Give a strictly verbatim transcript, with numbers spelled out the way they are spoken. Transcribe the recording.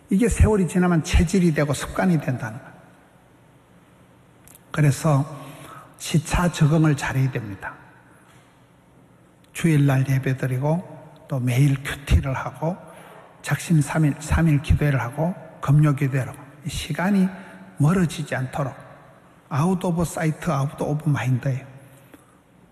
이게 세월이 지나면 체질이 되고 습관이 된다는 거예요. 그래서 시차 적응을 잘해야 됩니다. 주일날 예배드리고 또 매일 큐티를 하고 작심 삼일, 삼일 기도회를 하고 금요 기도회를 하고 시간이 멀어지지 않도록 아웃 오브 사이트 아웃 오브 마인드예요.